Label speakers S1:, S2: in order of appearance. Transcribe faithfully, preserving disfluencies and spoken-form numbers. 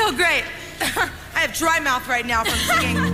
S1: so great. I have dry mouth right now from singing.